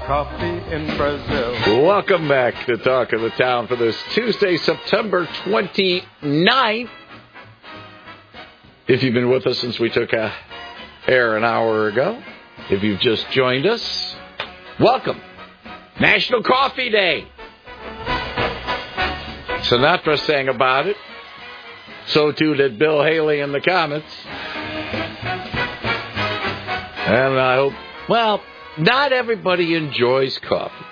coffee in Brazil. Welcome back to Talk of the Town for this Tuesday, September 29th. If you've been with us since we took air an hour ago, if you've just joined us, welcome. National Coffee Day. Sinatra sang about it. So too did Bill Haley in the comments. And I hope, well, not everybody enjoys coffee.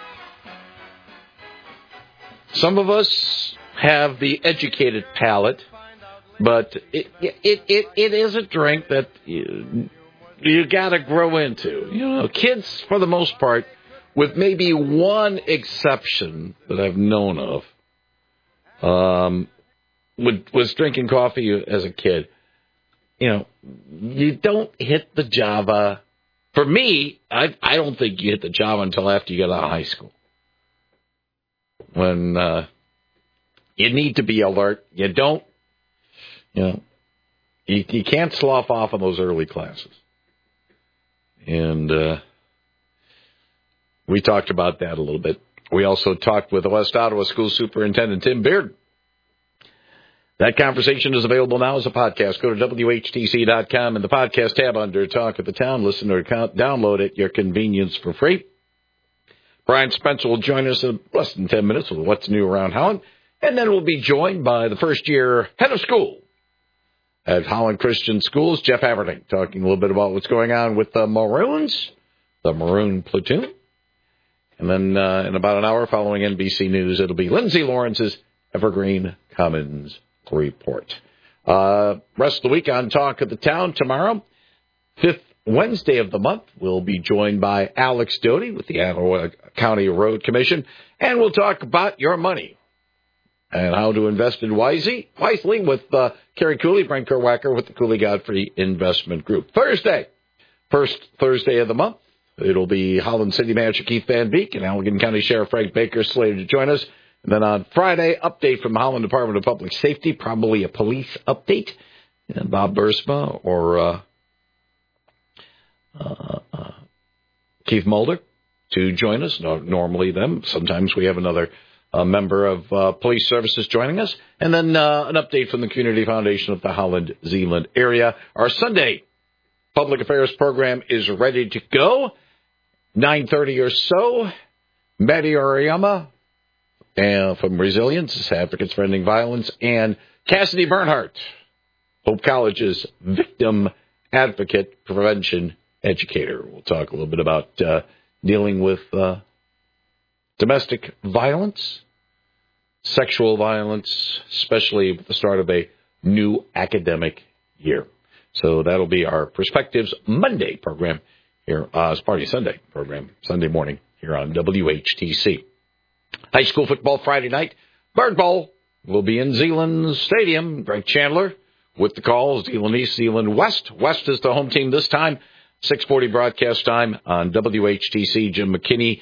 Some of us have the educated palate, but it is a drink that you got to grow into. You know, kids, for the most part, with maybe one exception that I've known of, was drinking coffee as a kid. You know, you don't hit the Java. For me, I don't think you hit the Java until after you get out of high school. When you need to be alert. You don't, you know, you can't slough off on those early classes. And we talked about that a little bit. We also talked with the West Ottawa School Superintendent Tim Beard. That conversation is available now as a podcast. Go to WHTC.com in the podcast tab under Talk of the Town. Listen or download at your convenience for free. Brian Spencer will join us in less than 10 minutes with what's new around Holland. And then we'll be joined by the first-year head of school at Holland Christian Schools, Jeff Averding, talking a little bit about what's going on with the Maroons, the Maroon Platoon. And then in about an hour following NBC News, it'll be Lindsay Lawrence's Evergreen Commons Report. Rest of the week on Talk of the Town tomorrow, 5th Wednesday of the month, we'll be joined by Alex Doty with the Ottawa County Road Commission, and we'll talk about your money and how to invest it wisely with Kerry Cooley, Brent Kerwacker with the Cooley Godfrey Investment Group. Thursday, first Thursday of the month, it'll be Holland City Manager Keith Van Beek and Allegan County Sheriff Frank Baker slated to join us. And then on Friday, update from the Holland Department of Public Safety, probably a police update. And Bob Bursma or Keith Mulder to join us. Normally them. Sometimes we have another member of police services joining us. And then an update from the Community Foundation of the Holland-Zeeland area. Our Sunday public affairs program is ready to go. 9:30 or so. Maddie Oriyama from Resilience, Advocates for Ending Violence, and Cassidy Bernhardt, Hope College's victim advocate, prevention educator. We'll talk a little bit about dealing with domestic violence, sexual violence, especially at the start of a new academic year. So that'll be our Perspectives Monday program here, Sunday program, Sunday morning here on WHTC. High school football Friday night. Bird Bowl will be in Zeeland Stadium. Greg Chandler with the calls. Zeeland East, Zeeland West. West is the home team this time. 6:40 broadcast time on WHTC. Jim McKinney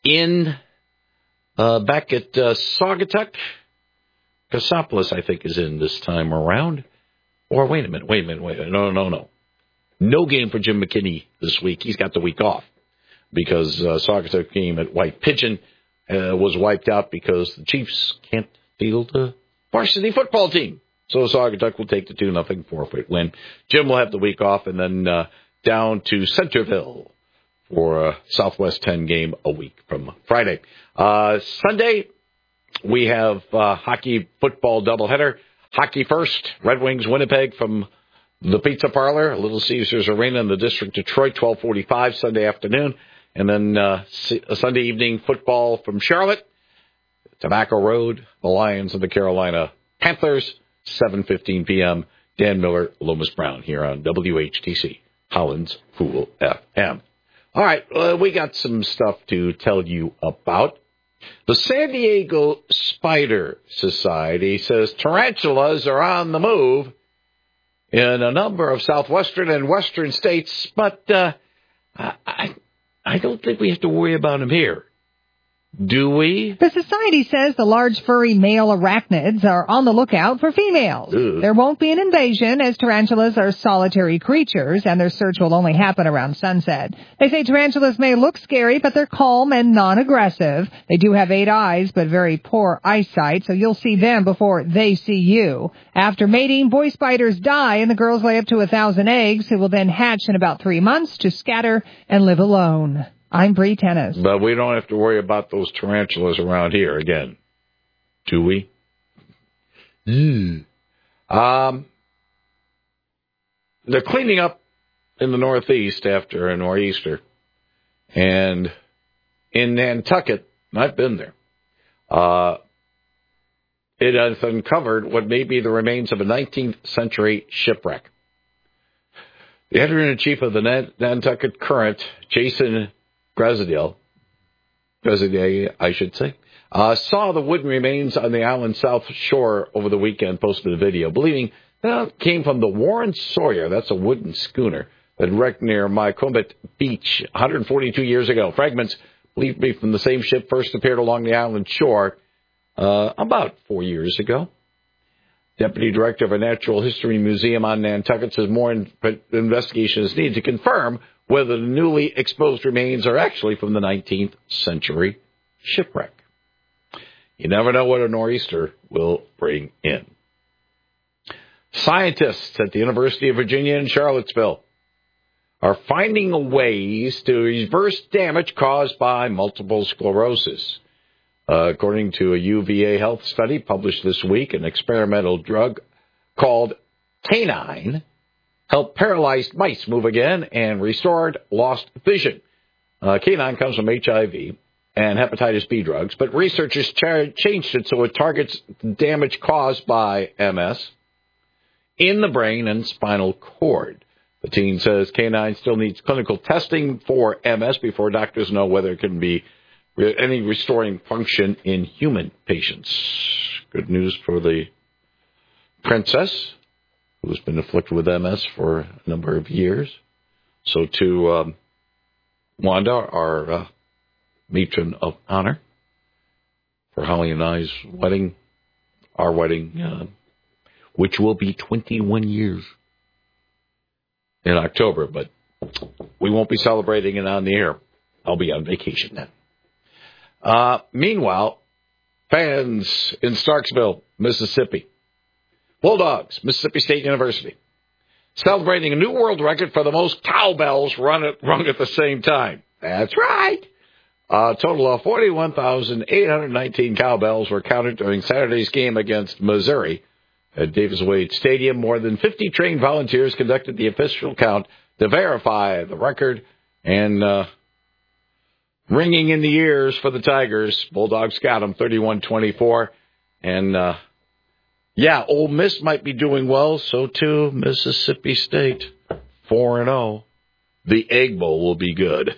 back at Saugatuck. Cassopolis, I think, is in this time around. Or wait a minute. No. No game for Jim McKinney this week. He's got the week off because Saugatuck game at White Pigeon was wiped out because the Chiefs can't field a varsity football team. So Saugatuck will take the 2-0 forfeit win. Jim will have the week off and then down to Centerville for a Southwest 10 game a week from Friday. Sunday, we have hockey football doubleheader. Hockey first, Red Wings Winnipeg from the Pizza Parlor, Little Caesars Arena in the District of Detroit, 12:45 Sunday afternoon. And then Sunday evening football from Charlotte, Tobacco Road, the Lions of the Carolina Panthers, 7:15 p.m. Dan Miller, Lomas Brown here on WHTC, Holland's Cool FM. All right, we got some stuff to tell you about. The San Diego Spider Society says tarantulas are on the move in a number of southwestern and western states, but I don't think we have to worry about them here. Do we? The society says the large furry male arachnids are on the lookout for females. Ugh. There won't be an invasion as tarantulas are solitary creatures and their search will only happen around sunset. They say tarantulas may look scary, but they're calm and non-aggressive. They do have 8 eyes, but very poor eyesight, so you'll see them before they see you. After mating, boy spiders die and the girls lay up to 1,000 eggs, who will then hatch in about 3 months to scatter and live alone. I'm Bree Tennis. But we don't have to worry about those tarantulas around here again. Do we? They're cleaning up in the Northeast after a nor'easter. And in Nantucket, I've been there, it has uncovered what may be the remains of a 19th century shipwreck. The editor-in-chief of the Nantucket Current, Jason Graziadei, I should say, saw the wooden remains on the island's south shore over the weekend, posted a video, believing that it came from the Warren Sawyer, that's a wooden schooner, that wrecked near Mykomet Beach 142 years ago. Fragments believed to be from the same ship first appeared along the island shore about 4 years ago. Deputy Director of a Natural History Museum on Nantucket says more investigation is needed to confirm whether the newly exposed remains are actually from the 19th century shipwreck. You never know what a nor'easter will bring in. Scientists at the University of Virginia in Charlottesville are finding ways to reverse damage caused by multiple sclerosis. According to a UVA health study published this week, an experimental drug called Canine helped paralyzed mice move again and restored lost vision. Canine comes from HIV and hepatitis B drugs, but researchers changed it so it targets damage caused by MS in the brain and spinal cord. The team says Canine still needs clinical testing for MS before doctors know whether it can be any restoring function in human patients. Good news for the princess, who's been afflicted with MS for a number of years. So to Wanda, our matron of honor, for Holly and I's wedding, our wedding, which will be 21 years in October, but we won't be celebrating it on the air. I'll be on vacation then. Meanwhile, fans in Starksville, Mississippi, Bulldogs, Mississippi State University, celebrating a new world record for the most cowbells rung at the same time. That's right. A total of 41,819 cowbells were counted during Saturday's game against Missouri at Davis Wade Stadium. More than 50 trained volunteers conducted the official count to verify the record, and ringing in the ears for the Tigers. Bulldogs got them 31-24. And, Ole Miss might be doing well. So, too, Mississippi State, 4-0. The Egg Bowl will be good.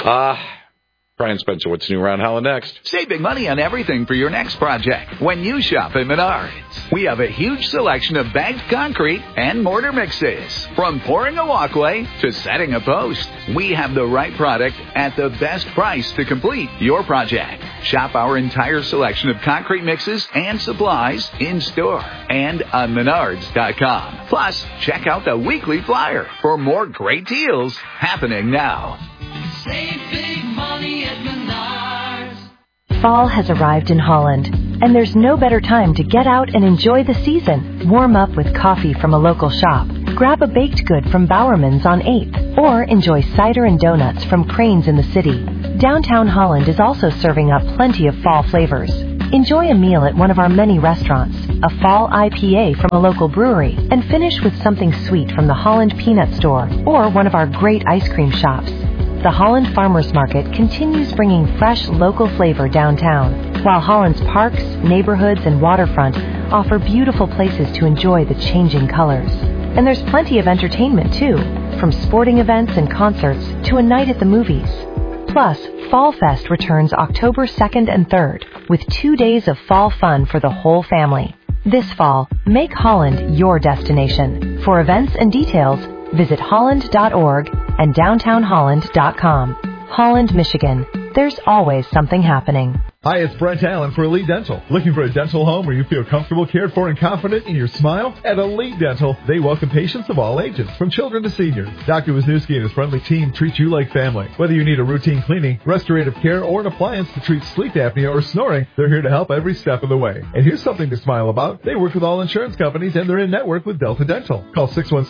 Brian Spencer, what's new around Holland next? Saving money on everything for your next project when you shop at Menards. We have a huge selection of bagged concrete and mortar mixes. From pouring a walkway to setting a post, we have the right product at the best price to complete your project. Shop our entire selection of concrete mixes and supplies in store and on Menards.com. Plus, check out the weekly flyer for more great deals happening now. Save big money at Menards. Fall has arrived in Holland, and there's no better time to get out and enjoy the season. Warm up with coffee from a local shop. Grab a baked good from Bowerman's on 8th, or enjoy cider and donuts from Crane's in the city. Downtown Holland is also serving up plenty of fall flavors. Enjoy a meal at one of our many restaurants, a fall IPA from a local brewery, and finish with something sweet from the Holland Peanut Store or one of our great ice cream shops. The Holland Farmers Market continues bringing fresh local flavor downtown, while Holland's parks, neighborhoods, and waterfront offer beautiful places to enjoy the changing colors. And there's plenty of entertainment, too, from sporting events and concerts to a night at the movies. Plus, Fall Fest returns October 2nd and 3rd, with 2 days of fall fun for the whole family. This fall, make Holland your destination. For events and details, visit holland.org and downtownholland.com. Holland, Michigan, there's always something happening. Hi, it's Brent Allen for Elite Dental. Looking for a dental home where you feel comfortable, cared for, and confident in your smile? At Elite Dental, they welcome patients of all ages, from children to seniors. Dr. Wisniewski and his friendly team treat you like family. Whether you need a routine cleaning, restorative care, or an appliance to treat sleep apnea or snoring, they're here to help every step of the way. And here's something to smile about. They work with all insurance companies, and they're in network with Delta Dental. Call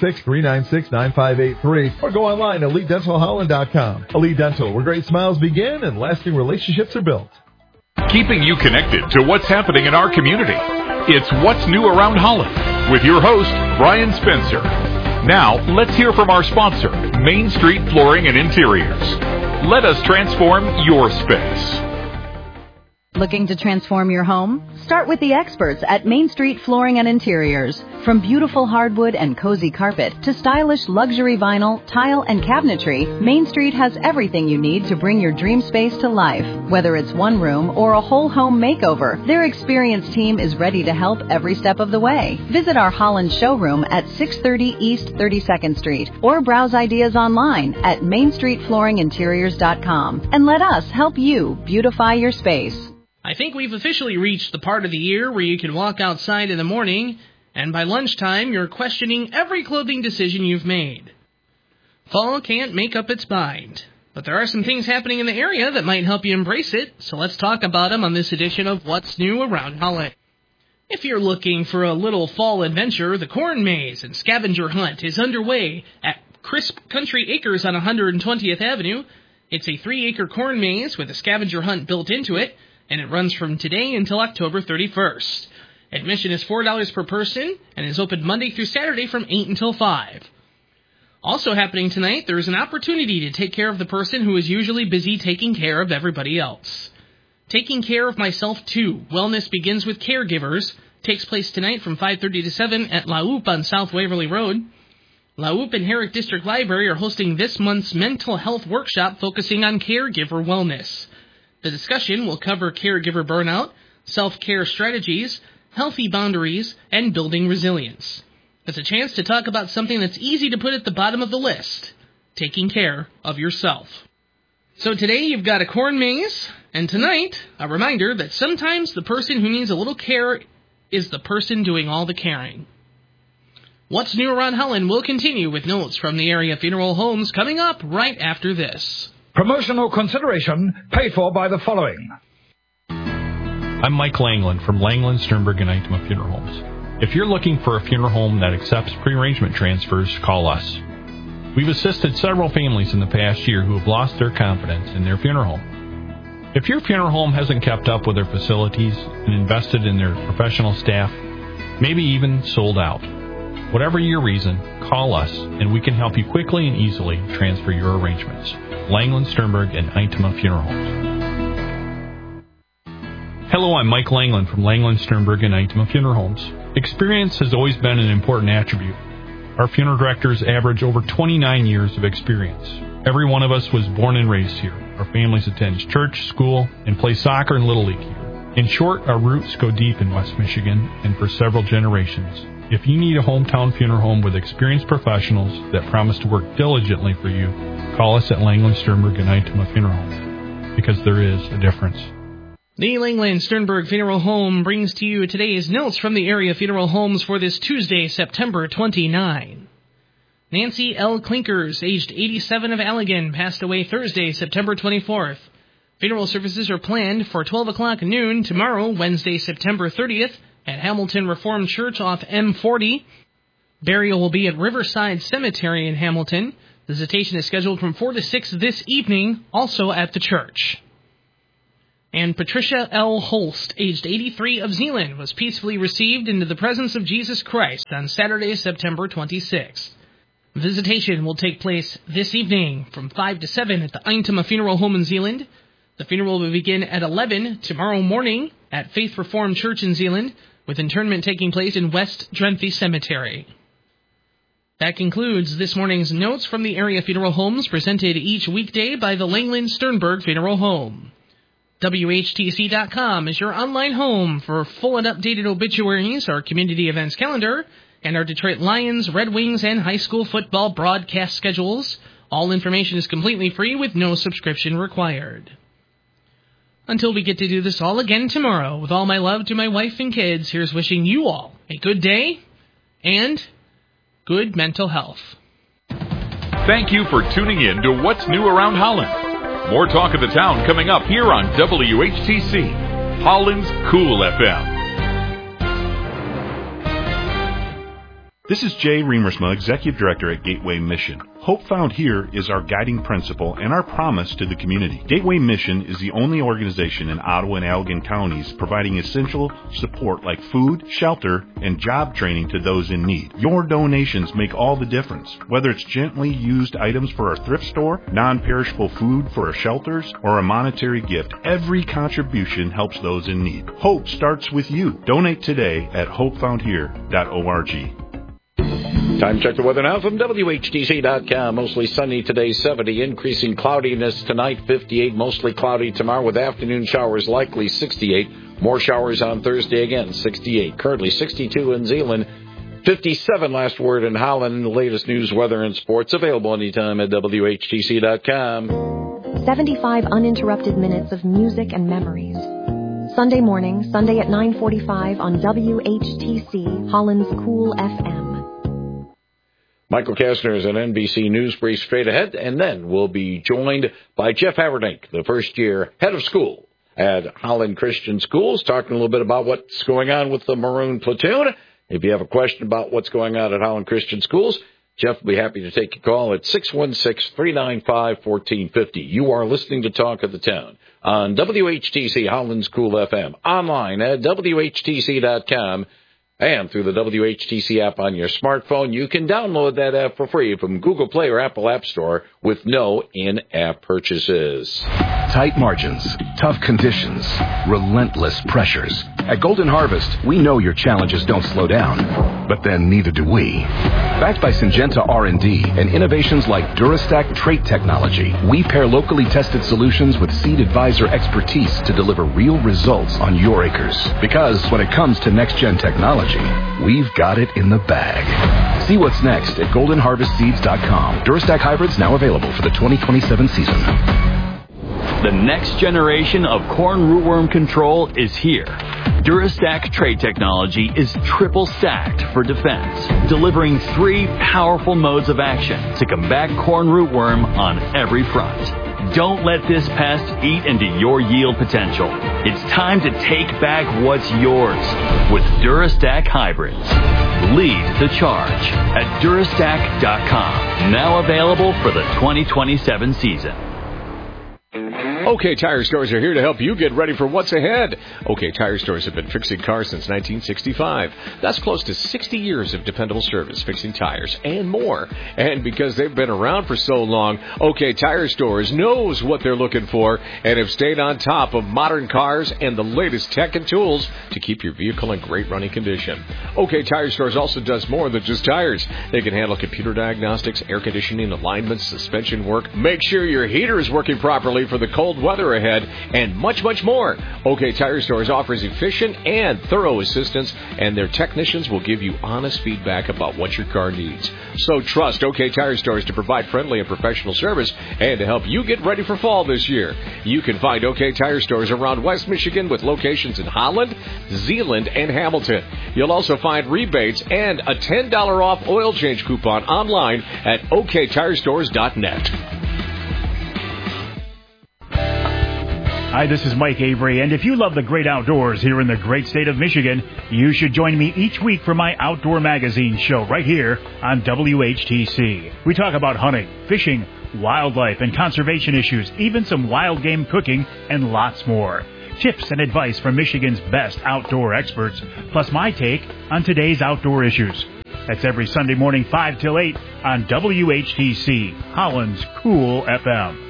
616-396-9583 or go online at EliteDentalHolland.com. Elite Dental, where great smiles begin and lasting relationships are built. Keeping you connected to what's happening in our community. It's What's New Around Holland with your host, Brian Spencer. Now, let's hear from our sponsor, Main Street Flooring and Interiors. Let us transform your space. Looking to transform your home? Start with the experts at Main Street Flooring and Interiors. From beautiful hardwood and cozy carpet to stylish luxury vinyl, tile, and cabinetry, Main Street has everything you need to bring your dream space to life. Whether it's one room or a whole home makeover, their experienced team is ready to help every step of the way. Visit our Holland showroom at 630 East 32nd Street or browse ideas online at mainstreetflooringinteriors.com and let us help you beautify your space. I think we've officially reached the part of the year where you can walk outside in the morning, and by lunchtime you're questioning every clothing decision you've made. Fall can't make up its mind, but there are some things happening in the area that might help you embrace it, so let's talk about them on this edition of What's New Around Holland. If you're looking for a little fall adventure, the Corn Maze and Scavenger Hunt is underway at Crisp Country Acres on 120th Avenue. It's a 3-acre corn maze with a scavenger hunt built into it, and it runs from today until October 31st. Admission is $4 per person and is open Monday through Saturday from 8 until 5. Also happening tonight, there is an opportunity to take care of the person who is usually busy taking care of everybody else. Taking Care of Myself Too, Wellness Begins with Caregivers, takes place tonight from 5:30 to 7 at La Houppe on South Waverly Road. La Houppe and Herrick District Library are hosting this month's mental health workshop focusing on caregiver wellness. The discussion will cover caregiver burnout, self-care strategies, healthy boundaries, and building resilience. It's a chance to talk about something that's easy to put at the bottom of the list, taking care of yourself. So today you've got a corn maze, and tonight, a reminder that sometimes the person who needs a little care is the person doing all the caring. What's New Around Holland will continue with notes from the area funeral homes coming up right after this. Promotional consideration paid for by the following. I'm Mike Langland from Langland, Sternberg, and Itema Funeral Homes. If you're looking for a funeral home that accepts pre-arrangement transfers, call us. We've assisted several families in the past year who have lost their confidence in their funeral home. If your funeral home hasn't kept up with their facilities and invested in their professional staff, maybe even sold out, whatever your reason, call us and we can help you quickly and easily transfer your arrangements. Langland, Sternberg, and Itema Funeral Homes. Hello, I'm Mike Langland from Langland, Sternberg, and Itema Funeral Homes. Experience has always been an important attribute. Our funeral directors average over 29 years of experience. Every one of us was born and raised here. Our families attend church, school, and play soccer and Little League here. In short, our roots go deep in West Michigan and for several generations. If you need a hometown funeral home with experienced professionals that promise to work diligently for you, call us at Langland, Sternberg, and Itema Funeral Home, because there is a difference. The Langland Sternberg Funeral Home brings to you today's notes from the area funeral homes for this Tuesday, September 29. Nancy L. Clinkers, aged 87 of Allegan, passed away Thursday, September 24th. Funeral services are planned for 12 o'clock noon tomorrow, Wednesday, September 30th, at Hamilton Reformed Church off M40. Burial will be at Riverside Cemetery in Hamilton. Visitation is scheduled from 4 to 6 this evening, also at the church. And Patricia L. Holst, aged 83 of Zeeland, was peacefully received into the presence of Jesus Christ on Saturday, September 26th. Visitation will take place this evening from 5 to 7 at the Itema Funeral Home in Zeeland. The funeral will begin at 11 tomorrow morning at Faith Reformed Church in Zeeland, with interment taking place in West Drenthey Cemetery. That concludes this morning's notes from the area funeral homes presented each weekday by the Langland Sternberg Funeral Home. WHTC.com is your online home for full and updated obituaries, our community events calendar, and our Detroit Lions, Red Wings, and high school football broadcast schedules. All information is completely free with no subscription required. Until we get to do this all again tomorrow, with all my love to my wife and kids, here's wishing you all a good day and good mental health. Thank you for tuning in to What's New Around Holland. More talk of the town coming up here on WHTC, Holland's Cool FM. This is Jay Remersma, Executive Director at Gateway Mission. Hope found here is our guiding principle and our promise to the community. Gateway Mission is the only organization in Ottawa and Allegan counties providing essential support like food, shelter, and job training to those in need. Your donations make all the difference. Whether it's gently used items for our thrift store, non-perishable food for our shelters, or a monetary gift, every contribution helps those in need. Hope starts with you. Donate today at hopefoundhere.org. Time check the weather now from WHTC.com. Mostly sunny today, 70. Increasing cloudiness tonight, 58. Mostly cloudy tomorrow with afternoon showers likely, 68. More showers on Thursday again, 68. Currently 62 in Zeeland, 57 last word in Holland. The latest news, weather, and sports available anytime at WHTC.com. 75 uninterrupted minutes of music and memories. Sunday morning, Sunday at 9:45 on WHTC, Holland's Cool FM. Michael Kastner is an NBC News brief straight ahead, and then we'll be joined by Jeff Haverdink, the first-year head of school at Holland Christian Schools, talking a little bit about what's going on with the Maroon Platoon. If you have a question about what's going on at Holland Christian Schools, Jeff will be happy to take a call at 616-395-1450. You are listening to Talk of the Town on WHTC Holland's Cool FM, online at WHTC.com, and through the WHTC app on your smartphone. You can download that app for free from Google Play or Apple App Store with no in-app purchases. Tight margins, tough conditions, relentless pressures. At Golden Harvest, we know your challenges don't slow down, but then neither do we. Backed by Syngenta R&D and innovations like Durastack trait technology, we pair locally tested solutions with Seed Advisor expertise to deliver real results on your acres. Because when it comes to next-gen technology, we've got it in the bag. See what's next at goldenharvestseeds.com. Durastack hybrids now available for the 2027 season. The next generation of corn rootworm control is here. Durastack trait technology is triple stacked for defense, delivering 3 powerful modes of action to combat corn rootworm on every front. Don't let this pest eat into your yield potential. It's time to take back what's yours with Durastack hybrids. Lead the charge at Durastack.com. Now available for the 2027 season. OK Tire Stores are here to help you get ready for what's ahead. OK Tire Stores have been fixing cars since 1965. That's close to 60 years of dependable service fixing tires and more. And because they've been around for so long, OK Tire Stores knows what they're looking for and have stayed on top of modern cars and the latest tech and tools to keep your vehicle in great running condition. OK Tire Stores also does more than just tires. They can handle computer diagnostics, air conditioning, alignments, suspension work, make sure your heater is working properly for the cold weather ahead, and much, much more. OK Tire Stores offers efficient and thorough assistance, and their technicians will give you honest feedback about what your car needs. So trust OK Tire Stores to provide friendly and professional service and to help you get ready for fall this year. You can find OK Tire Stores around West Michigan with locations in Holland, Zeeland, and Hamilton. You'll also find rebates and a $10 off oil change coupon online at oktirestores.net. Hi, this is Mike Avery, and if you love the great outdoors here in the great state of Michigan, you should join me each week for my Outdoor Magazine show right here on WHTC. We talk about hunting, fishing, wildlife, and conservation issues, even some wild game cooking, and lots more. Tips and advice from Michigan's best outdoor experts, plus my take on today's outdoor issues. That's every Sunday morning 5 till 8 on WHTC, Holland's Cool FM.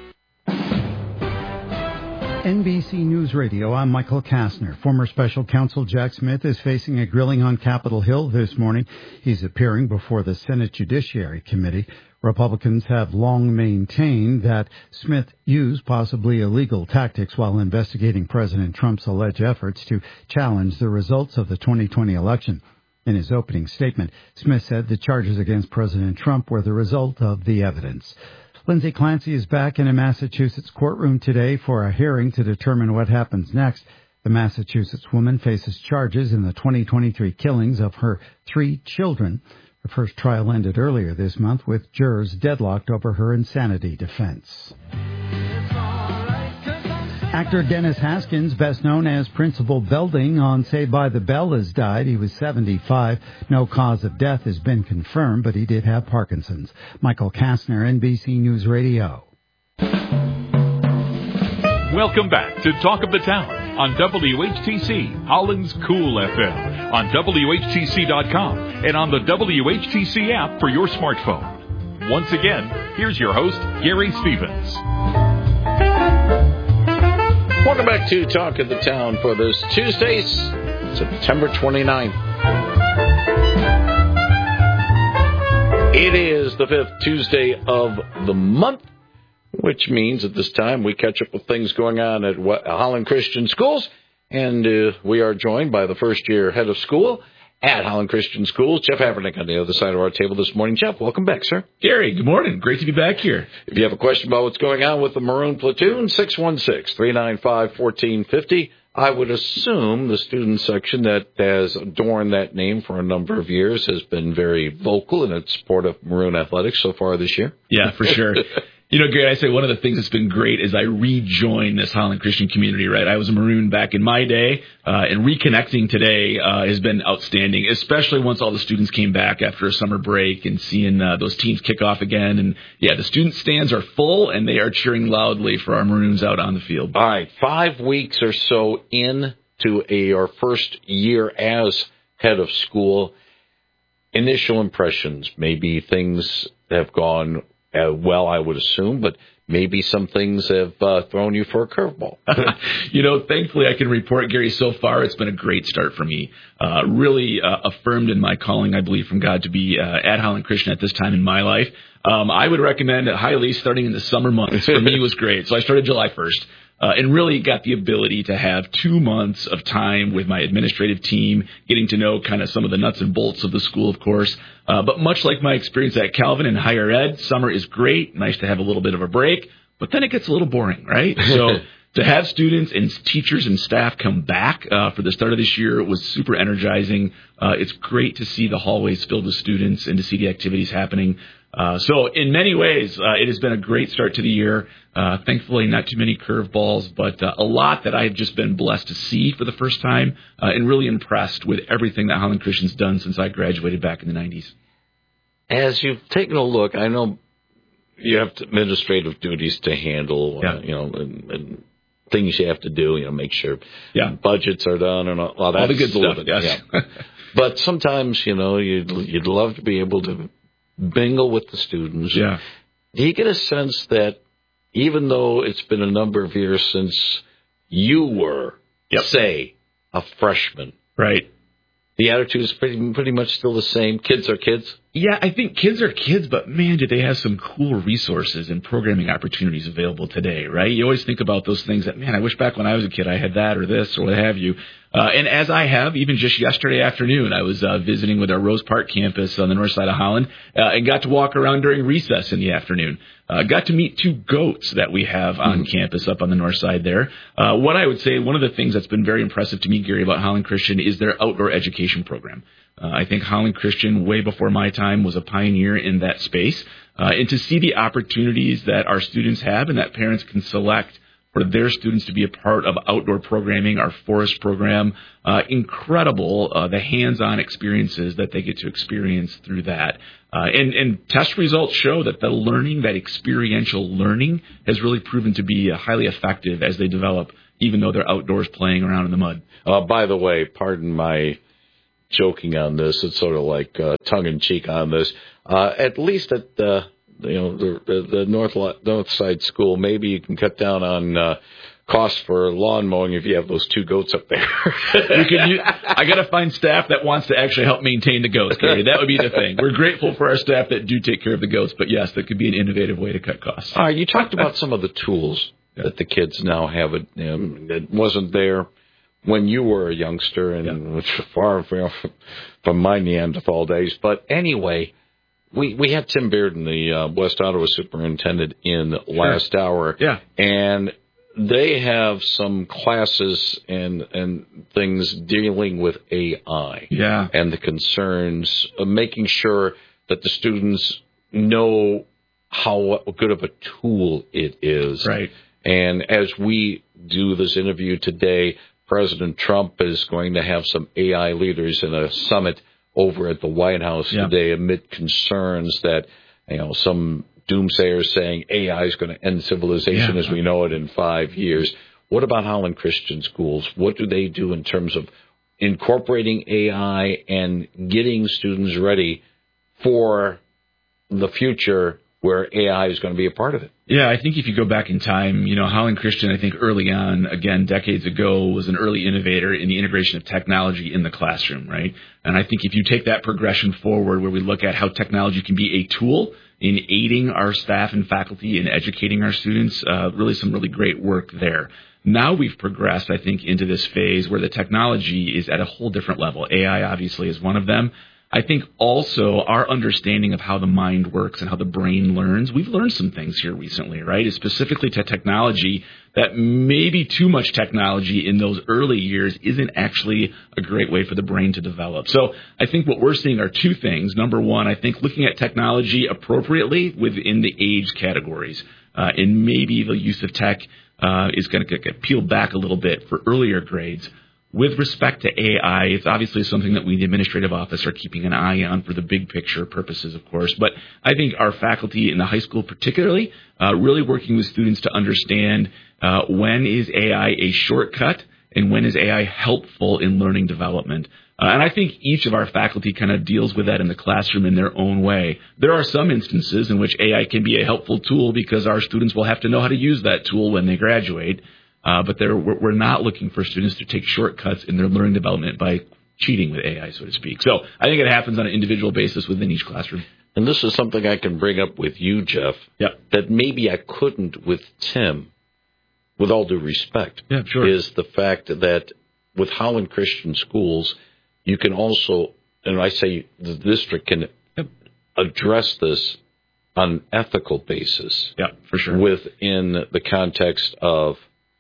NBC News Radio, I'm Michael Kastner. Former Special Counsel Jack Smith is facing a grilling on Capitol Hill this morning. He's appearing before the Senate Judiciary Committee. Republicans have long maintained that Smith used possibly illegal tactics while investigating President Trump's alleged efforts to challenge the results of the 2020 election. In his opening statement, Smith said the charges against President Trump were the result of the evidence. Lindsay Clancy is back in a Massachusetts courtroom today for a hearing to determine what happens next. The Massachusetts woman faces charges in the 2023 killings of her 3 children. The first trial ended earlier this month with jurors deadlocked over her insanity defense. Actor Dennis Haskins, best known as Principal Belding on Saved by the Bell, has died. He was 75. No cause of death has been confirmed, but he did have Parkinson's. Michael Kastner, NBC News Radio. Welcome back to Talk of the Town on WHTC, Holland's Cool FM, on WHTC.com, and on the WHTC app for your smartphone. Once again, here's your host, Gary Stevens. Welcome back to Talk of the Town for this Tuesday, September 29th. It is the 5th Tuesday of the month, which means at this time we catch up with things going on at Holland Christian Schools. And we are joined by the first-year head of school at Holland Christian Schools, Jeff Havernick, on the other side of our table this morning. Jeff, welcome back, sir. Gary, good morning. Great to be back here. If you have a question about what's going on with the Maroon Platoon, 616-395-1450. I would assume the student section that has adorned that name for a number of years has been very vocal in its support of Maroon athletics so far this year. Yeah, for sure. You know, Gary, I say one of the things that's been great is I rejoined this Holland Christian community, right? I was a Maroon back in my day, and reconnecting today has been outstanding, especially once all the students came back after a summer break and seeing those teams kick off again. And, yeah, the student stands are full, and they are cheering loudly for our Maroons out on the field. All right, 5 weeks or so into our first year as head of school, initial impressions, maybe things have gone well, I would assume, but maybe some things have thrown you for a curveball. You know, thankfully I can report, Gary, so far it's been a great start for me. Really affirmed in my calling, I believe, from God to be at Holland Christian at this time in my life. I would recommend it highly starting in the summer months. For me, was great. So I started July 1st. And really got the ability to have 2 months of time with my administrative team, getting to know kind of some of the nuts and bolts of the school, of course. But much like my experience at Calvin in higher ed, summer is great. Nice to have a little bit of a break. But then it gets a little boring, right? So to have students and teachers and staff come back for the start of this year was super energizing. It's great to see the hallways filled with students and to see the activities happening. So in many ways, it has been a great start to the year. Thankfully, not too many curveballs, but a lot that I have just been blessed to see for the first time and really impressed with everything that Holland Christian's done since I graduated back in the 90s. As you've taken a look, I know you have administrative duties to handle, and things you have to do, make sure budgets are done and all that. All the good stuff. stuff, yes. Yeah. But sometimes, you'd love to be able to mingle with the students. Yeah. Do you get a sense that even though it's been a number of years since you were, say, a freshman, right, the attitude is pretty much still the same? Kids are kids? Yeah, I think kids are kids, but man, do they have some cool resources and programming opportunities available today, right? You always think about those things that, man, I wish back when I was a kid I had that or this or what have you. And as I have, even just yesterday afternoon, I was visiting with our Rose Park campus on the north side of Holland and got to walk around during recess in the afternoon. Got to meet 2 goats that we have on campus up on the north side there. What I would say, one of the things that's been very impressive to me, Gary, about Holland Christian is their outdoor education program. I think Holland Christian, way before my time, was a pioneer in that space. And to see the opportunities that our students have and that parents can select for their students to be a part of outdoor programming, our forest program, incredible, the hands-on experiences that they get to experience through that. And test results show that the learning, that experiential learning, has really proven to be highly effective as they develop, even though they're outdoors playing around in the mud. By the way, pardon my joking on this. It's sort of like tongue-in-cheek on this. At least at the north side school, maybe you can cut down on costs for lawn mowing if you have those 2 goats up there. I got to find staff that wants to actually help maintain the goats, Gary. That would be the thing. We're grateful for our staff that do take care of the goats, but yes, that could be an innovative way to cut costs. All right, you talked about some of the tools that the kids now have. It wasn't there when you were a youngster, and which far from my Neanderthal days. But anyway, we had Tim Bearden, the West Ottawa superintendent, in last hour. Yeah. And they have some classes and things dealing with AI. Yeah. And the concerns of making sure that the students know how good of a tool it is. Right. And as we do this interview today, President Trump is going to have some AI leaders in a summit over at the White House today amid concerns that, some doomsayers saying AI is going to end civilization as we know it in 5 years. What about Holland Christian Schools? What do they do in terms of incorporating AI and getting students ready for the future where AI is going to be a part of it? Yeah, I think if you go back in time, Holland Christian, I think early on, again, decades ago, was an early innovator in the integration of technology in the classroom, right? And I think if you take that progression forward where we look at how technology can be a tool in aiding our staff and faculty in educating our students, really some really great work there. Now we've progressed, I think, into this phase where the technology is at a whole different level. AI obviously is one of them. I think also our understanding of how the mind works and how the brain learns, we've learned some things here recently, right? Specifically to technology, that maybe too much technology in those early years isn't actually a great way for the brain to develop. So I think what we're seeing are two things. Number one, I think looking at technology appropriately within the age categories, and maybe the use of tech is going to get peeled back a little bit for earlier grades. With respect to AI, it's obviously something that we, the administrative office, are keeping an eye on for the big picture purposes, of course. But I think our faculty in the high school particularly, really working with students to understand when is AI a shortcut and when is AI helpful in learning development. And I think each of our faculty kind of deals with that in the classroom in their own way. There are some instances in which AI can be a helpful tool because our students will have to know how to use that tool when they graduate. But we're not looking for students to take shortcuts in their learning development by cheating with AI, so to speak. So I think it happens on an individual basis within each classroom. And this is something I can bring up with you, Jeff, that maybe I couldn't with Tim, with all due respect, is the fact that with Holland Christian Schools, you can also, and I say the district can address this on an ethical basis. Yeah, for sure. Within the context of,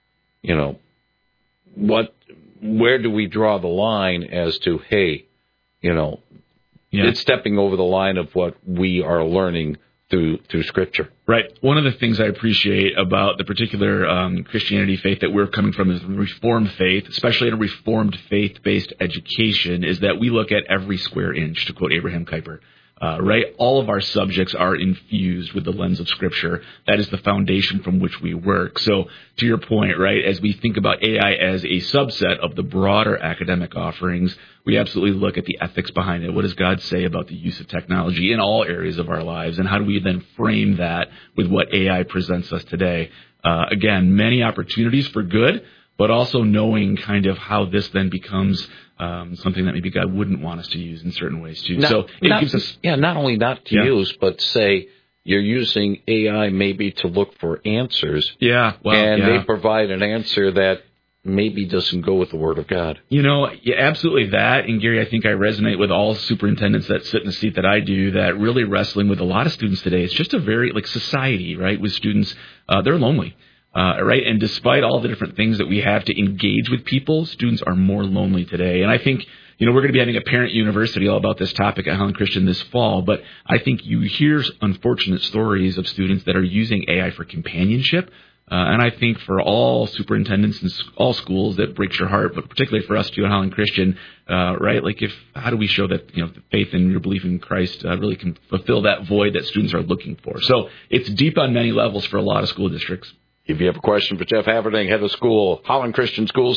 where do we draw the line as to, hey, it's stepping over the line of what we are learning through Scripture. Right. One of the things I appreciate about the particular Christianity faith that we're coming from is the Reformed faith, especially in a Reformed faith-based education, is that we look at every square inch, to quote Abraham Kuyper. Right? All of our subjects are infused with the lens of Scripture. That is the foundation from which we work. So to your point, right, as we think about AI as a subset of the broader academic offerings, we absolutely look at the ethics behind it. What does God say about the use of technology in all areas of our lives? And how do we then frame that with what AI presents us today? Again, many opportunities for good, but also knowing kind of how this then becomes something that maybe God wouldn't want us to use in certain ways too. So it gives us not only not to use, but say you're using AI maybe to look for answers. They provide an answer that maybe doesn't go with the Word of God. Absolutely that. And Gary, I think I resonate with all superintendents that sit in the seat that I do, that really wrestling with a lot of students today. It's just a very society, right? With students, they're lonely. Right. And despite all the different things that we have to engage with people, students are more lonely today. And I think, we're going to be having a parent university all about this topic at Holland Christian this fall. But I think you hear unfortunate stories of students that are using AI for companionship. And I think for all superintendents and all schools, that breaks your heart, but particularly for us too at Holland Christian, right? How do we show that, the faith and your belief in Christ really can fulfill that void that students are looking for? So it's deep on many levels for a lot of school districts. If you have a question for Jeff Haverding, head of school, Holland Christian Schools,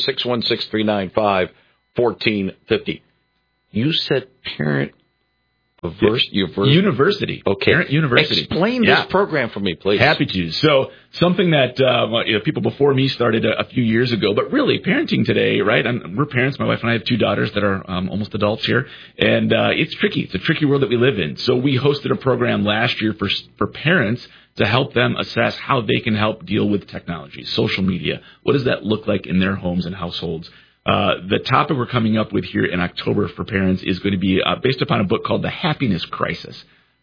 616-395-1450. You said parent university. Okay. Parent university. Explain this program for me, please. Happy to. So something that people before me started a few years ago, but really parenting today, right? We're parents. My wife and I have two daughters that are almost adults here, and it's tricky. It's a tricky world that we live in. So we hosted a program last year for parents to help them assess how they can help deal with technology, social media. What does that look like in their homes and households? The topic we're coming up with here in October for parents is going to be based upon a book called The Happiness Crisis,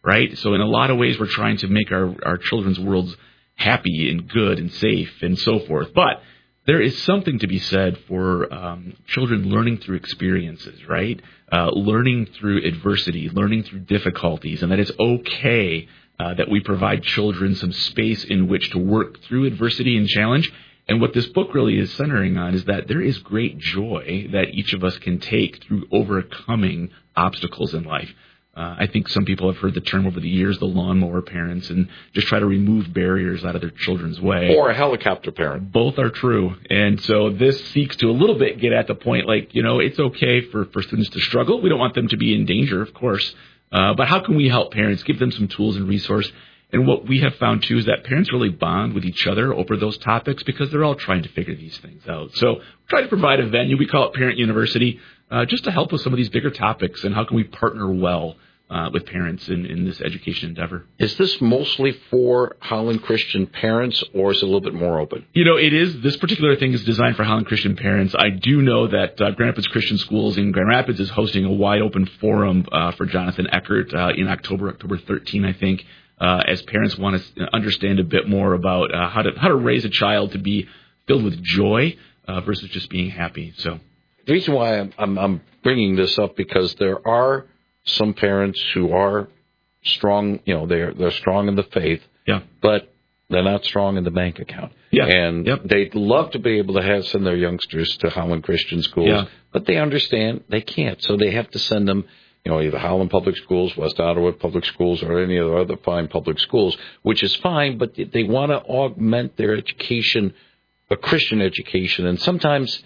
right? So in a lot of ways, we're trying to make our children's worlds happy and good and safe and so forth. But there is something to be said for children learning through experiences, right? Learning through adversity, learning through difficulties, and that it's okay that we provide children some space in which to work through adversity and challenge. And what this book really is centering on is that there is great joy that each of us can take through overcoming obstacles in life. I think some people have heard the term over the years, the lawnmower parents, and just try to remove barriers out of their children's way. Or a helicopter parent. Both are true. And so this seeks to a little bit get at the point, like, it's okay for students to struggle. We don't want them to be in danger, of course. But how can we help parents, give them some tools and resource? And what we have found, too, is that parents really bond with each other over those topics because they're all trying to figure these things out. So try to provide a venue. We call it Parent University, just to help with some of these bigger topics and how can we partner well with parents in this education endeavor. Is this mostly for Holland Christian parents, or is it a little bit more open? It is. This particular thing is designed for Holland Christian parents. I do know that Grand Rapids Christian Schools in Grand Rapids is hosting a wide-open forum for Jonathan Eckert in October 13, I think, as parents want to understand a bit more about how to raise a child to be filled with joy versus just being happy. So the reason why I'm bringing this up, because there are some parents who are strong, they're strong in the faith, but they're not strong in the bank account. Yeah. And they'd love to be able to send their youngsters to Holland Christian Schools, but they understand they can't. So they have to send them, either Holland Public Schools, West Ottawa Public Schools, or any of the other fine public schools, which is fine, but they want to augment their education, a Christian education. And sometimes,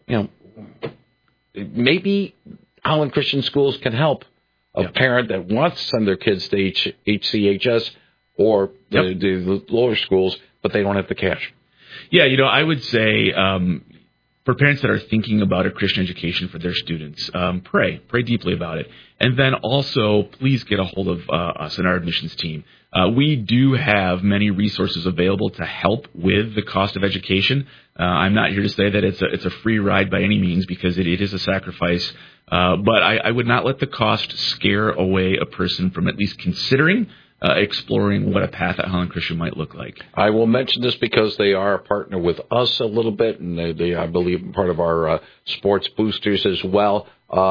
maybe Holland Christian Schools can help a parent that wants to send their kids to HCHS or the lower schools, but they don't have the cash. Yeah, I would say for parents that are thinking about a Christian education for their students, pray deeply about it. And then also, please get a hold of us and our admissions team. We do have many resources available to help with the cost of education. I'm not here to say that it's a free ride by any means, because it is a sacrifice. But I would not let the cost scare away a person from at least considering exploring what a path at Holland Christian might look like. I will mention this because they are a partner with us a little bit, and they I believe, part of our sports boosters as well.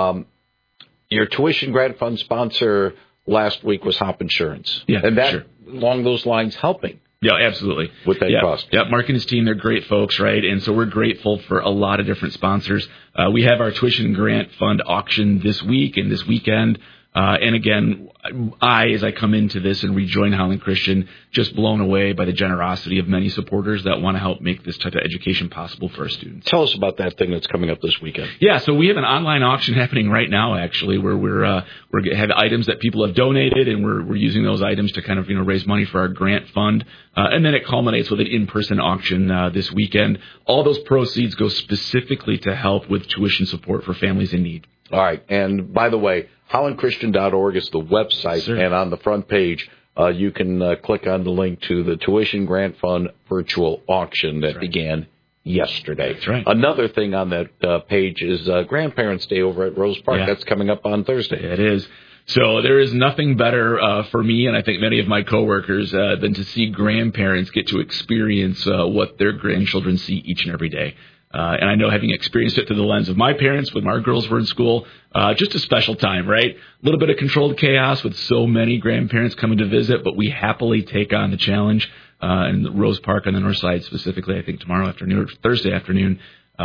Your tuition grant fund sponsor last week was Hop Insurance. Yeah, and that, sure. Along those lines, helping. Yeah, absolutely. With that cost. Yeah, Mark and his team, they're great folks, right? And so we're grateful for a lot of different sponsors. We have our tuition grant fund auction this week and this weekend. And again, as I come into this and rejoin Holland Christian, just blown away by the generosity of many supporters that want to help make this type of education possible for our students. Tell us about that thing that's coming up this weekend. Yeah, so we have an online auction happening right now, actually, where we have items that people have donated, and we're using those items to kind of raise money for our grant fund, and then it culminates with an in-person auction this weekend. All those proceeds go specifically to help with tuition support for families in need. All right, and by the way, HollandChristian.org is the website, and on the front page, you can click on the link to the Tuition Grant Fund virtual auction that began yesterday. That's right. Another thing on that page is Grandparents' Day over at Rose Park. Yeah. That's coming up on Thursday. It is. So there is nothing better for me, and I think many of my coworkers, than to see grandparents get to experience what their grandchildren see each and every day. And I know, having experienced it through the lens of my parents when our girls were in school, just a special time, right? A little bit of controlled chaos with so many grandparents coming to visit, but we happily take on the challenge. In Rose Park on the north side specifically, I think tomorrow afternoon or Thursday afternoon,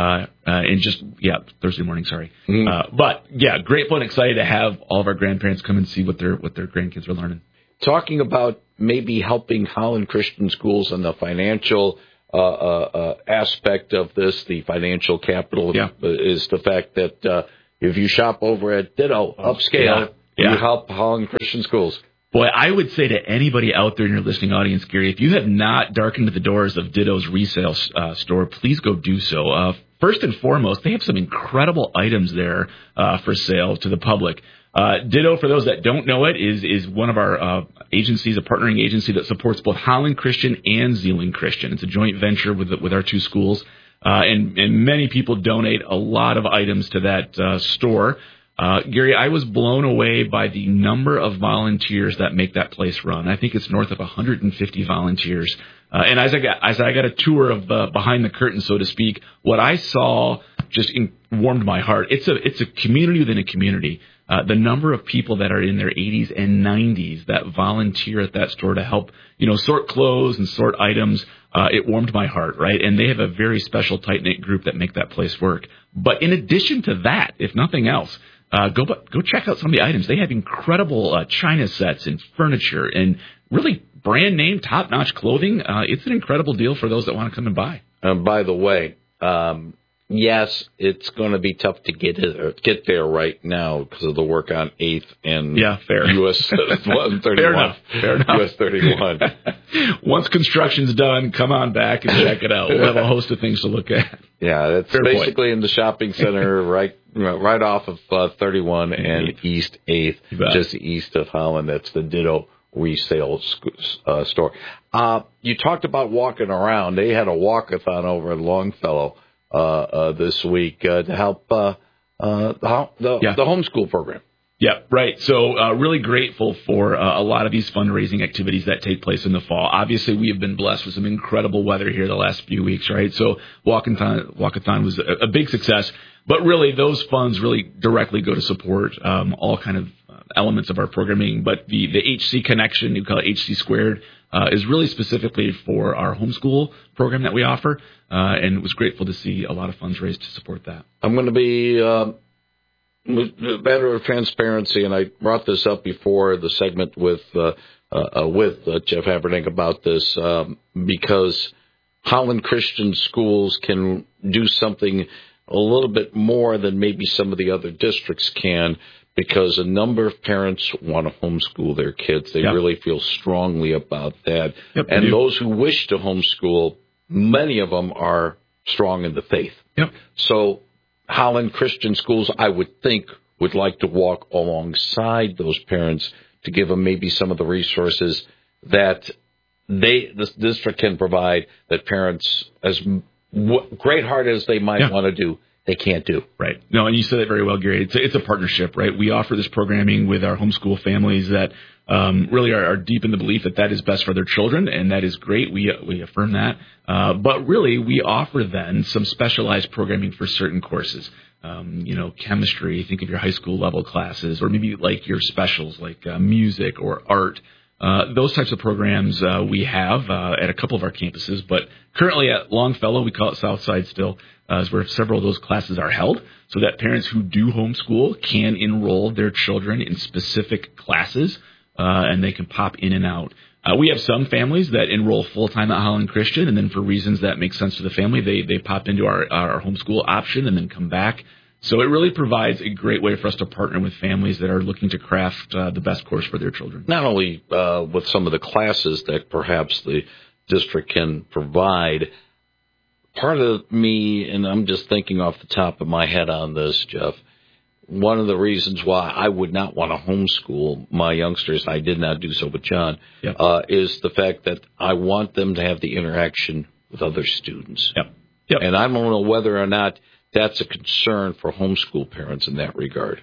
Thursday morning, sorry. Mm-hmm. But yeah, grateful and excited to have all of our grandparents come and see what their grandkids are learning. Talking about maybe helping Holland Christian Schools and the financial aspect of this, the financial capital is the fact that if you shop over at Ditto Upscale, you help Holland Christian Schools. Boy, I would say to anybody out there in your listening audience, Gary, if you have not darkened the doors of Ditto's resale store, please go do so. First and foremost, they have some incredible items there for sale to the public. Ditto, for those that don't know it, is one of our agencies, a partnering agency that supports both Holland Christian and Zeeland Christian. It's a joint venture with our two schools, and many people donate a lot of items to that store. Gary, I was blown away by the number of volunteers that make that place run. I think it's north of 150 volunteers. And as I got a tour of behind the curtain, so to speak, what I saw just warmed my heart. It's a community within a community. The number of people that are in their 80s and 90s that volunteer at that store to help, sort clothes and sort items, it warmed my heart, right? And they have a very special, tight-knit group that make that place work. But in addition to that, if nothing else, go check out some of the items. They have incredible china sets and furniture and really brand-name, top-notch clothing. It's an incredible deal for those that want to come and buy. By the way, yes, it's going to be tough to get there right now because of the work on 8th and US 131. Fair enough. US 31. Once construction's done, come on back and check it out. We'll have a host of things to look at. Yeah, it's basically in the shopping center right off of 31 and East 8th, just east of Holland. That's the Ditto resale store. You talked about walking around. They had a walkathon over at Longfellow this week to help the homeschool program. Yeah, right. So really grateful for a lot of these fundraising activities that take place in the fall. Obviously, we have been blessed with some incredible weather here the last few weeks, right? So walkathon was a big success. But really, those funds really directly go to support all kind of elements of our programming. But the HC connection, we call it HC Squared, is really specifically for our homeschool program that we offer. And was grateful to see a lot of funds raised to support that. I'm going to be a matter of transparency, and I brought this up before the segment with Jeff Habernick about this, because Holland Christian schools can do something a little bit more than maybe some of the other districts can, because a number of parents want to homeschool their kids. They really feel strongly about that. And those who wish to homeschool, many of them are strong in the faith. So Holland Christian schools, I would think, would like to walk alongside those parents to give them maybe some of the resources that this district can provide that parents, as great-hearted as they might want to do, they can't do. Right. No, and you said it very well, Gary. It's a partnership, right? We offer this programming with our homeschool families that really are deep in the belief that is best for their children, and that is great. We affirm that. But really, we offer then some specialized programming for certain courses. Chemistry, think of your high school level classes, or maybe like your specials like music or art. Those types of programs we have at a couple of our campuses, but currently at Longfellow, we call it Southside still, is where several of those classes are held, so that parents who do homeschool can enroll their children in specific classes, and they can pop in and out. We have some families that enroll full-time at Holland Christian, and then for reasons that make sense to the family, they pop into our homeschool option and then come back. So it really provides a great way for us to partner with families that are looking to craft the best course for their children. Not only with some of the classes that perhaps the district can provide. Part of me, and I'm just thinking off the top of my head on this, Jeff, one of the reasons why I would not want to homeschool my youngsters, I did not do so with John, is the fact that I want them to have the interaction with other students. And I don't know whether or not that's a concern for homeschool parents in that regard.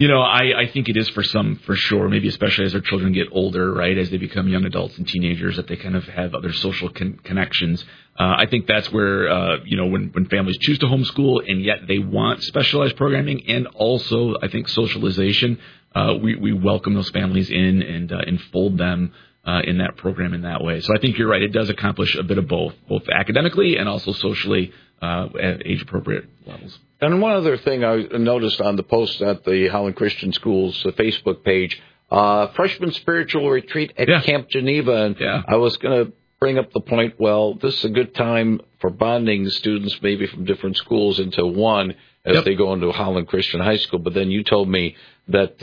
I think it is for some, for sure, maybe especially as their children get older, right, as they become young adults and teenagers, that they kind of have other social connections. I think that's where, when families choose to homeschool and yet they want specialized programming and also, I think, socialization, we welcome those families in and enfold them in that program in that way. So I think you're right. It does accomplish a bit of both academically and also socially at age-appropriate levels. And one other thing I noticed on the post at the Holland Christian Schools Facebook page, freshman spiritual retreat at Camp Geneva. And I was going to bring up the point, well, this is a good time for bonding students maybe from different schools into one as they go into Holland Christian High School. But then you told me that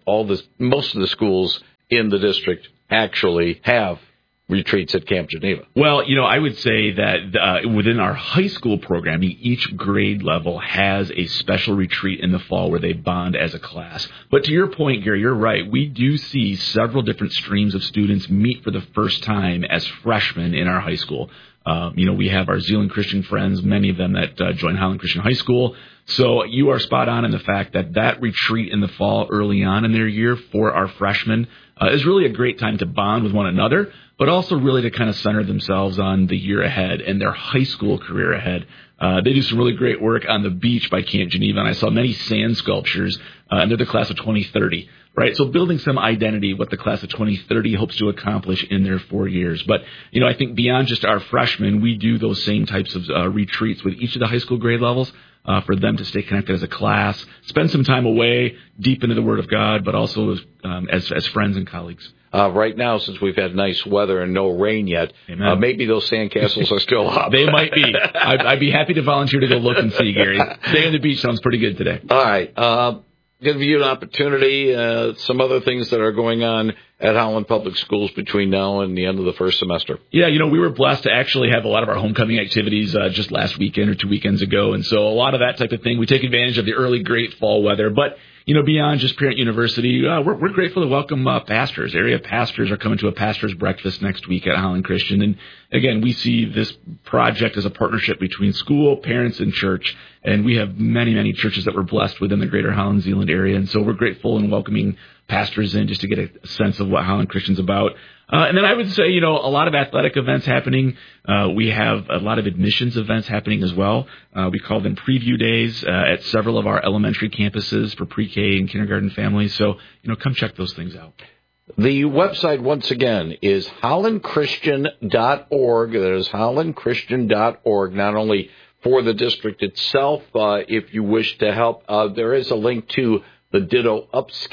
most of the schools in the district actually have retreats at Camp Geneva. Well, I would say that within our high school programming, each grade level has a special retreat in the fall where they bond as a class. But to your point, Gary, you're right. We do see several different streams of students meet for the first time as freshmen in our high school. We have our Zeeland Christian friends, many of them that join Highland Christian High School. So you are spot on in the fact that retreat in the fall early on in their year for our freshmen is really a great time to bond with one another, but also really to kind of center themselves on the year ahead and their high school career ahead. They do some really great work on the beach by Camp Geneva, and I saw many sand sculptures, and they're the class of 2030, right? So building some identity, what the class of 2030 hopes to accomplish in their 4 years. But, I think beyond just our freshmen, we do those same types of retreats with each of the high school grade levels for them to stay connected as a class, spend some time away, deep into the Word of God, but also as friends and colleagues. Right now, since we've had nice weather and no rain yet, maybe those sandcastles are still up. They might be. I'd be happy to volunteer to go look and see, Gary. Stay on the beach sounds pretty good today. All right. Give you an opportunity, some other things that are going on at Holland Public Schools between now and the end of the first semester. Yeah, we were blessed to actually have a lot of our homecoming activities just last weekend or 2 weekends ago. And so a lot of that type of thing, we take advantage of the early great fall weather. But, beyond just Parent University, we're grateful to welcome pastors. Area pastors are coming to a pastor's breakfast next week at Holland Christian. And again, we see this project as a partnership between school, parents, and church. And we have many, many churches that were blessed within the greater Holland Zeeland area. And so we're grateful in welcoming pastors in just to get a sense of what Holland Christian's about. And then I would say, a lot of athletic events happening. We have a lot of admissions events happening as well. We call them preview days at several of our elementary campuses for pre-K and kindergarten families. So, come check those things out. The website, once again, is hollandchristian.org. That is hollandchristian.org, not only for the district itself. If you wish to help, there is a link to the Ditto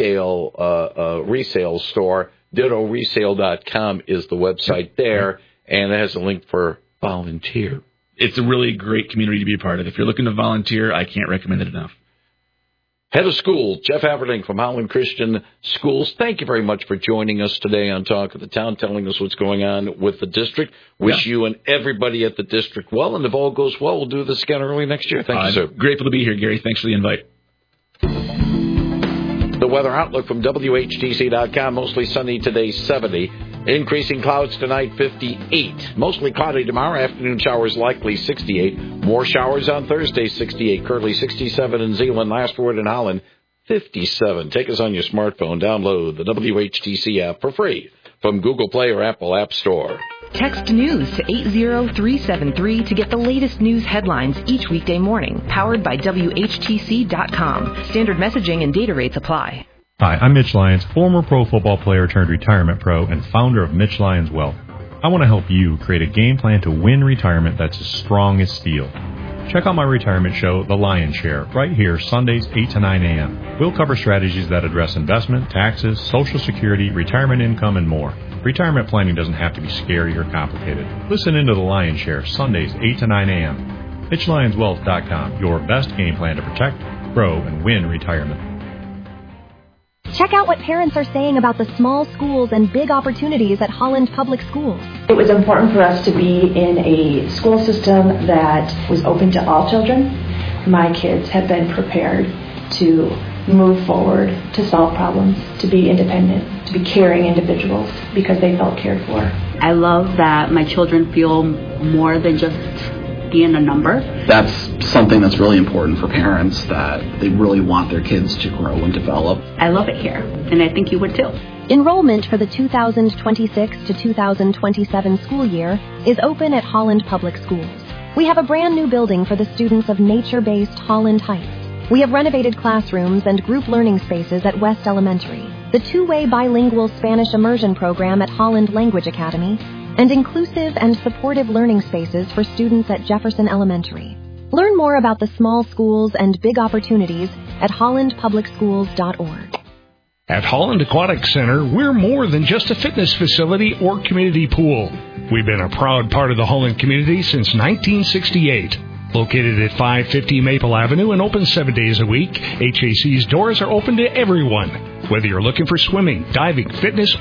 Upscale resale store. DittoResale.com is the website there, and it has a link for volunteer. It's a really great community to be a part of. If you're looking to volunteer, I can't recommend it enough. Head of School, Jeff Everding from Holland Christian Schools, thank you very much for joining us today on Talk of the Town, telling us what's going on with the district. Wish you and everybody at the district well, and if all goes well, we'll do this again early next year. Thank you, sir. Grateful to be here, Gary. Thanks for the invite. The weather outlook from WHTC.com, mostly sunny today, 70. Increasing clouds tonight, 58. Mostly cloudy tomorrow, afternoon showers likely, 68. More showers on Thursday, 68. Currently 67 in Zeeland, last word in Holland, 57. Take us on your smartphone. Download the WHTC app for free from Google Play or Apple App Store. Text NEWS to 80373 to get the latest news headlines each weekday morning. Powered by WHTC.com. Standard messaging and data rates apply. Hi, I'm Mitch Lyons, former pro football player turned retirement pro and founder of Mitch Lyons Wealth. I want to help you create a game plan to win retirement that's as strong as steel. Check out my retirement show, The Lion's Share, right here, Sundays, 8 to 9 a.m. We'll cover strategies that address investment, taxes, Social Security, retirement income, and more. Retirement planning doesn't have to be scary or complicated. Listen into The Lion's Share, Sundays, 8 to 9 a.m. MitchLyonsWealth.com, your best game plan to protect, grow, and win retirement. Check out what parents are saying about the small schools and big opportunities at Holland Public Schools. It was important for us to be in a school system that was open to all children. My kids have been prepared to move forward, to solve problems, to be independent, to be caring individuals because they felt cared for. I love that my children feel more than just being a number. That's something that's really important for parents, that they really want their kids to grow and develop. I love it here, and I think you would too. Enrollment for the 2026 to 2027 school year is open at Holland Public Schools. We have a brand new building for the students of nature-based Holland Heights. We have renovated classrooms and group learning spaces at West Elementary, the two-way bilingual Spanish immersion program at Holland Language Academy, and inclusive and supportive learning spaces for students at Jefferson Elementary. Learn more about the small schools and big opportunities at hollandpublicschools.org. At Holland Aquatic Center, we're more than just a fitness facility or community pool. We've been a proud part of the Holland community since 1968. Located at 550 Maple Avenue and open 7 days a week, HAC's doors are open to everyone. Whether you're looking for swimming, diving, fitness,